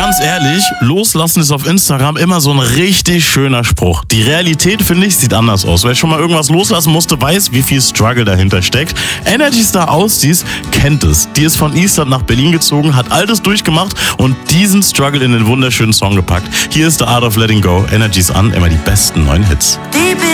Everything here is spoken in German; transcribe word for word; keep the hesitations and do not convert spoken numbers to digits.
ganz ehrlich, loslassen ist auf Instagram immer so ein richtig schöner Spruch. Die Realität, finde ich, sieht anders aus. Wer schon mal irgendwas loslassen musste, weiß, wie viel Struggle dahinter steckt. Energy Star Austis kennt es. Die ist von Eastern nach Berlin gezogen, hat all das durchgemacht und diesen Struggle in den wunderschönen Song gepackt. Hier ist The Art of Letting Go. Energy's an, immer die besten neuen Hits.